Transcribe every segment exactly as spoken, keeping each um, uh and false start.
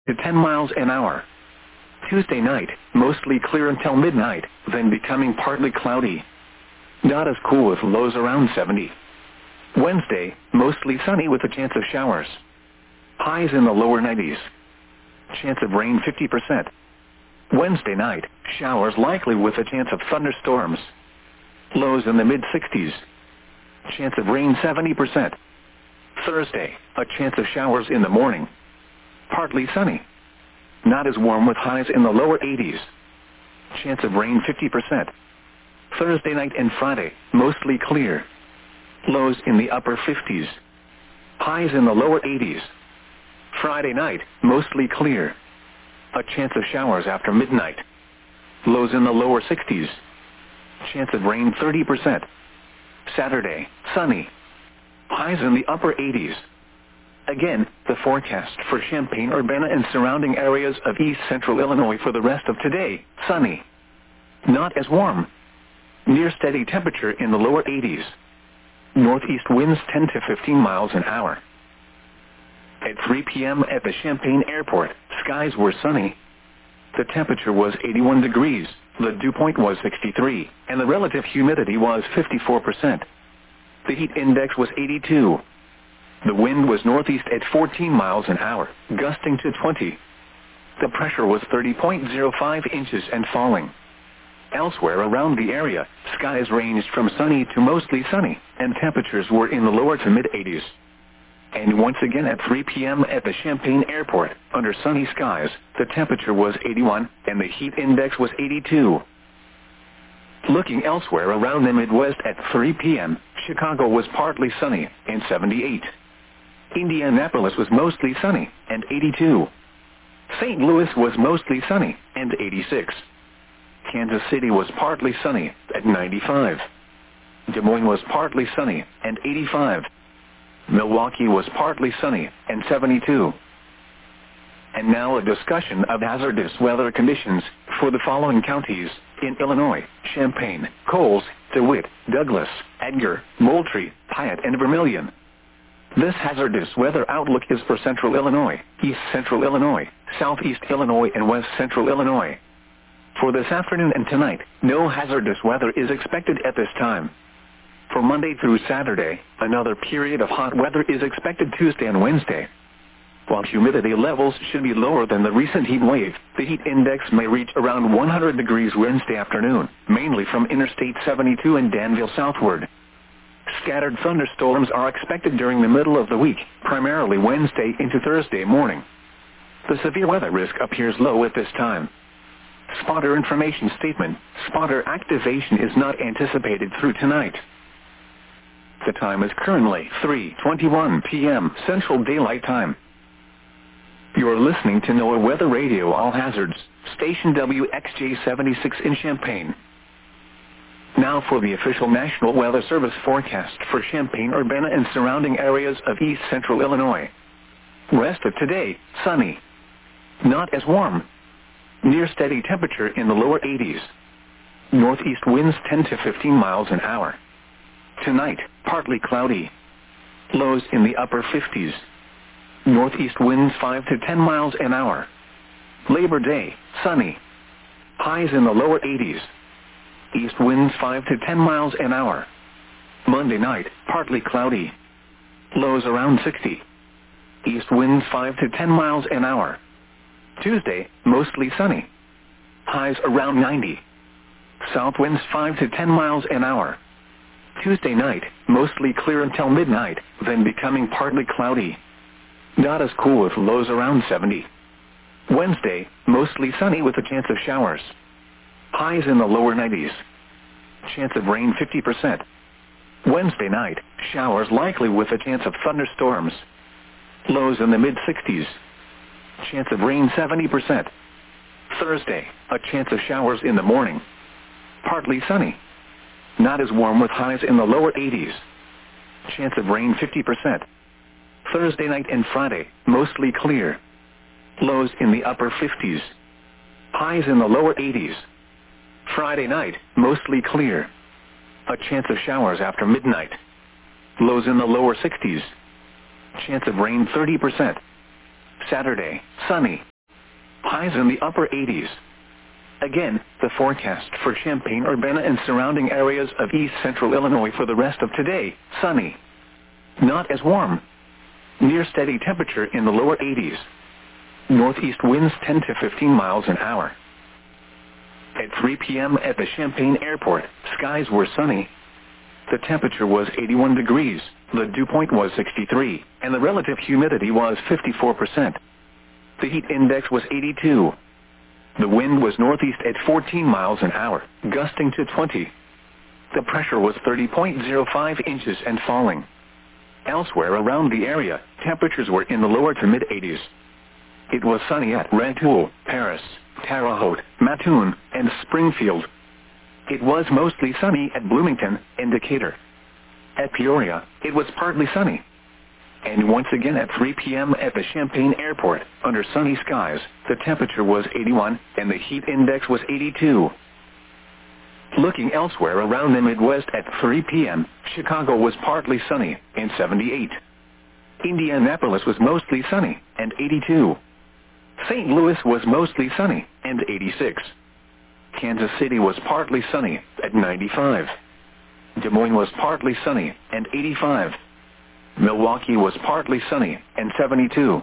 to ten miles an hour. Tuesday night, mostly clear until midnight, then becoming partly cloudy. Not as cool with lows around seventy. Wednesday, mostly sunny with a chance of showers. Highs in the lower nineties. Chance of rain fifty percent. Wednesday night, showers likely with a chance of thunderstorms. Lows in the mid-sixties. Chance of rain seventy percent. Thursday, a chance of showers in the morning. Partly sunny. Not as warm with highs in the lower eighties. Chance of rain fifty percent. Thursday night and Friday, mostly clear. Lows in the upper fifties. Highs in the lower eighties. Friday night, mostly clear. A chance of showers after midnight. Lows in the lower sixties. Chance of rain thirty percent. Saturday, sunny. Highs in the upper eighties. Again, the forecast for Champaign-Urbana and surrounding areas of east central Illinois for the rest of today, sunny. Not as warm. Near steady temperature in the lower eighties. Northeast winds ten to fifteen miles an hour. At three p.m. at the Champaign Airport, skies were sunny. The temperature was eighty-one degrees, the dew point was sixty-three, and the relative humidity was fifty-four percent. The heat index was eighty-two. The wind was northeast at fourteen miles an hour, gusting to twenty. The pressure was thirty point zero five inches and falling. Elsewhere around the area, skies ranged from sunny to mostly sunny, and temperatures were in the lower to mid-eighties. And once again at three p.m. at the Champaign Airport, under sunny skies, the temperature was eighty-one, and the heat index was eighty-two. Looking elsewhere around the Midwest at three p.m., Chicago was partly sunny, and seventy-eight. Indianapolis was mostly sunny, and eighty-two. Saint Louis was mostly sunny, and eighty-six. Kansas City was partly sunny, at ninety-five. Des Moines was partly sunny, and eighty-five. Milwaukee was partly sunny, and seventy-two. And now a discussion of hazardous weather conditions for the following counties in Illinois: Champaign, Coles, DeWitt, Douglas, Edgar, Moultrie, Piatt, and Vermilion. This hazardous weather outlook is for central Illinois, east central Illinois, southeast Illinois, and west central Illinois. For this afternoon and tonight, no hazardous weather is expected at this time. For Monday through Saturday, another period of hot weather is expected Tuesday and Wednesday. While humidity levels should be lower than the recent heat wave, the heat index may reach around one hundred degrees Wednesday afternoon, mainly from Interstate seventy-two and Danville southward. Scattered thunderstorms are expected during the middle of the week, primarily Wednesday into Thursday morning. The severe weather risk appears low at this time. Spotter information statement: spotter activation is not anticipated through tonight. The time is currently three twenty-one p.m. Central Daylight Time. You are listening to NOAA Weather Radio All Hazards, station W X J seventy-six in Champaign. Now for the official National Weather Service forecast for Champaign-Urbana and surrounding areas of east central Illinois. Rest of today, sunny. Not as warm. Near steady temperature in the lower eighties. Northeast winds ten to fifteen miles an hour. Tonight, partly cloudy. Lows in the upper fifties. Northeast winds five to ten miles an hour. Labor Day, sunny. Highs in the lower eighties. East winds five to ten miles an hour. Monday night, partly cloudy. Lows around sixty. East winds five to ten miles an hour. Tuesday, mostly sunny. Highs around ninety. South winds five to ten miles an hour. Tuesday night, mostly clear until midnight, then becoming partly cloudy. Not as cool with lows around seventy. Wednesday, mostly sunny with a chance of showers. Highs in the lower nineties. Chance of rain fifty percent. Wednesday night, showers likely with a chance of thunderstorms. Lows in the mid-sixties. Chance of rain seventy percent. Thursday, a chance of showers in the morning. Partly sunny. Not as warm with highs in the lower eighties. Chance of rain fifty percent. Thursday night and Friday, mostly clear. Lows in the upper fifties. Highs in the lower eighties. Friday night, mostly clear. A chance of showers after midnight. Lows in the lower sixties. Chance of rain thirty percent. Saturday, sunny. highs in the upper eighties. Again, the forecast for Champaign-Urbana and surrounding areas of east central Illinois for the rest of today, sunny. Not as warm. Near steady temperature in the lower eighties. Northeast winds ten to fifteen miles an hour. At three p m at the Champaign Airport, skies were sunny. The temperature was eighty-one degrees, the dew point was sixty-three, and the relative humidity was fifty-four percent. The heat index was eighty-two. The wind was northeast at fourteen miles an hour, gusting to twenty. The pressure was thirty point zero five inches and falling. Elsewhere around the area, temperatures were in the lower to mid-eighties. It was sunny at Rantoul, Paris, Terre Haute, Mattoon, and Springfield. It was mostly sunny at Bloomington and Decatur. At Peoria, it was partly sunny. And once again at three p m at the Champaign Airport, under sunny skies, the temperature was eighty-one, and the heat index was eighty-two. Looking elsewhere around the Midwest at three p m, Chicago was partly sunny, and seventy-eight. Indianapolis was mostly sunny, and eighty-two. Saint Louis was mostly sunny, and eighty-six. Kansas City was partly sunny, at ninety-five. Des Moines was partly sunny, and eighty-five. Milwaukee was partly sunny, and seventy-two.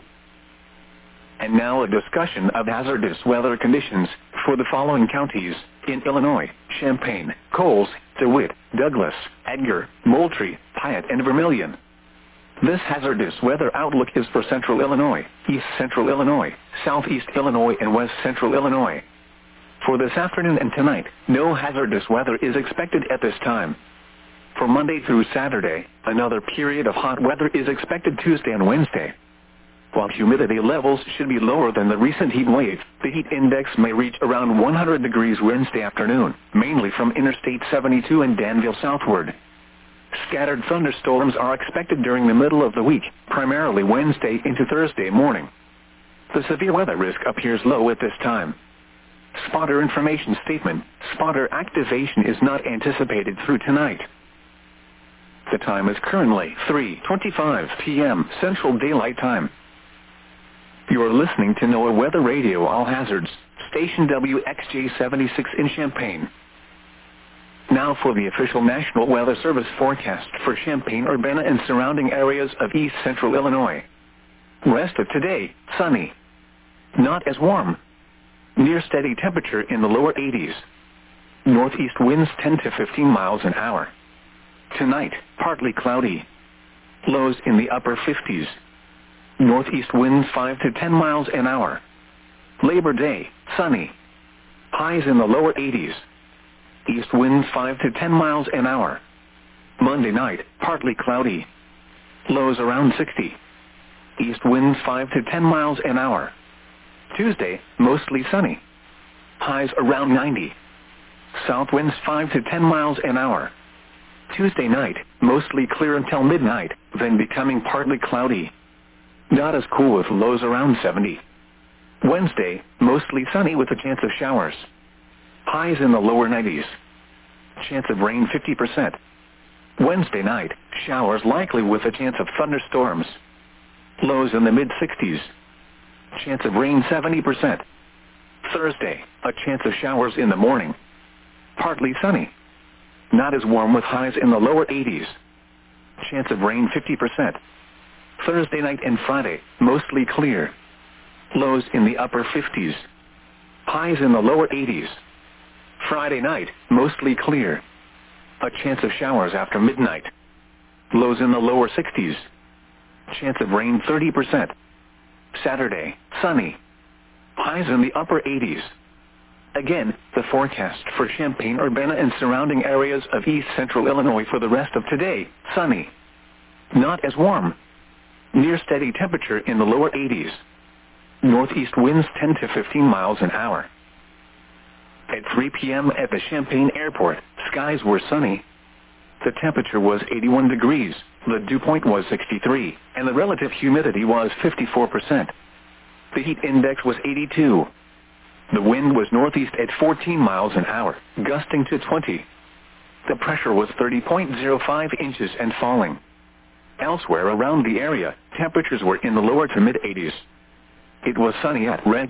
And now a discussion of hazardous weather conditions for the following counties in Illinois: Champaign, Coles, DeWitt, Douglas, Edgar, Moultrie, Piatt, and Vermilion. This hazardous weather outlook is for central Illinois, east central Illinois, southeast Illinois, and west central Illinois. For this afternoon and tonight, no hazardous weather is expected at this time. For Monday through Saturday, another period of hot weather is expected Tuesday and Wednesday. While humidity levels should be lower than the recent heat wave, the heat index may reach around one hundred degrees Wednesday afternoon, mainly from Interstate seventy-two and Danville southward. Scattered thunderstorms are expected during the middle of the week, primarily Wednesday into Thursday morning. The severe weather risk appears low at this time. Spotter information statement: spotter activation is not anticipated through tonight. The time is currently three twenty-five p m Central Daylight Time. You are listening to NOAA Weather Radio All Hazards, station W X J seventy-six in Champaign. Now for the official National Weather Service forecast for Champaign-Urbana and surrounding areas of east central Illinois. Rest of today, sunny. Not as warm. Near steady temperature in the lower eighties. Northeast winds ten to fifteen miles an hour. Tonight, partly cloudy. Lows in the upper fifties. Northeast winds five to ten miles an hour. Labor Day, sunny. Highs in the lower eighties. East winds five to ten miles an hour. Monday night, partly cloudy. Lows around sixty. East winds five to ten miles an hour. Tuesday, mostly sunny. Highs around ninety. South winds five to ten miles an hour. Tuesday night, mostly clear until midnight, then becoming partly cloudy. Not as cool with lows around seventy. Wednesday, mostly sunny with a chance of showers. Highs in the lower nineties. Chance of rain fifty percent. Wednesday night, showers likely with a chance of thunderstorms. Lows in the mid-sixties. Chance of rain seventy percent. Thursday, a chance of showers in the morning. Partly sunny. Not as warm with highs in the lower eighties. Chance of rain fifty percent. Thursday night and Friday, mostly clear. Lows in the upper fifties. Highs in the lower eighties. Friday night, mostly clear. A chance of showers after midnight. Lows in the lower sixties. Chance of rain thirty percent. Saturday, sunny. Highs in the upper eighties. Again, the forecast for Champaign-Urbana and surrounding areas of east central Illinois for the rest of today, sunny. Not as warm. Near steady temperature in the lower eighties. Northeast winds ten to fifteen miles an hour. At three p m at the Champaign Airport, skies were sunny. The temperature was eighty-one degrees, the dew point was sixty-three, and the relative humidity was fifty-four percent. The heat index was eighty-two. The wind was northeast at fourteen miles an hour, gusting to twenty. The pressure was thirty point zero five inches and falling. Elsewhere around the area, temperatures were in the lower to mid-eighties. It was sunny at Red